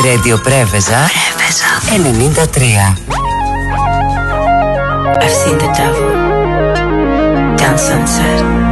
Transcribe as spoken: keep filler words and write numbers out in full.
Radio Πρέβεζα ενενήντα τρία. I've seen the devil down sunset.